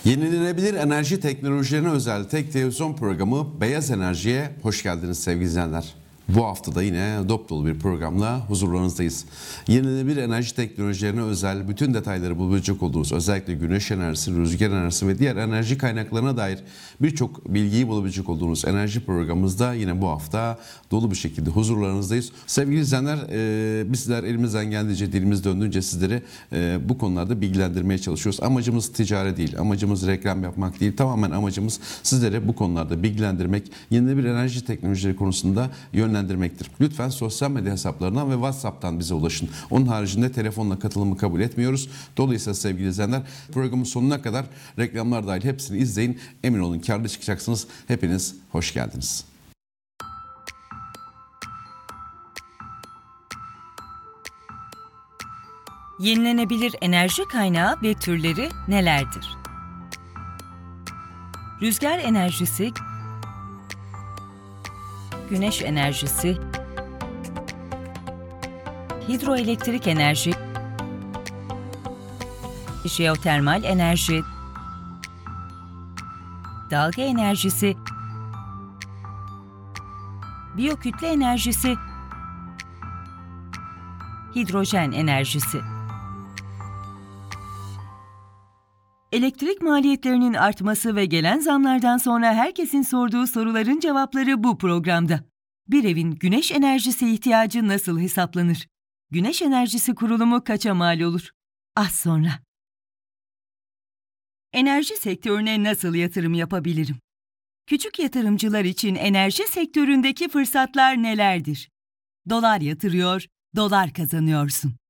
Yenilenebilir enerji teknolojilerine özel tek televizyon programı Beyaz Enerji'ye hoş geldiniz sevgili izleyenler. Bu hafta da yine dop dolu bir programla huzurlarınızdayız. Yenilenebilir enerji teknolojilerine özel bütün detayları bulabilecek olduğunuz, özellikle güneş enerjisi, rüzgar enerjisi ve diğer enerji kaynaklarına dair birçok bilgiyi bulabilecek olduğunuz enerji programımızda yine bu hafta dolu bir şekilde huzurlarınızdayız. Sevgili izleyenler, bizler elimizden geldiğince, dilimiz döndüğünce sizleri bu konularda bilgilendirmeye çalışıyoruz. Amacımız ticari değil, amacımız reklam yapmak değil. Tamamen amacımız sizlere bu konularda bilgilendirmek, yenilenebilir enerji teknolojileri konusunda yönlendirmektir. Lütfen sosyal medya hesaplarından ve WhatsApp'tan bize ulaşın. Onun haricinde telefonla katılımı kabul etmiyoruz. Dolayısıyla sevgili izleyenler, programın sonuna kadar reklamlar dahil hepsini izleyin. Emin olun kârlı çıkacaksınız. Hepiniz hoş geldiniz. Yenilenebilir enerji kaynağı ve türleri nelerdir? Rüzgar enerjisi, güneş enerjisi, hidroelektrik enerji, jeotermal enerji, dalga enerjisi, biyokütle enerjisi, hidrojen enerjisi. Elektrik maliyetlerinin artması ve gelen zamlardan sonra herkesin sorduğu soruların cevapları bu programda. Bir evin güneş enerjisi ihtiyacı nasıl hesaplanır? Güneş enerjisi kurulumu kaça mal olur? Az sonra. Enerji sektörüne nasıl yatırım yapabilirim? Küçük yatırımcılar için enerji sektöründeki fırsatlar nelerdir? Dolar yatırıyor, dolar kazanıyorsun.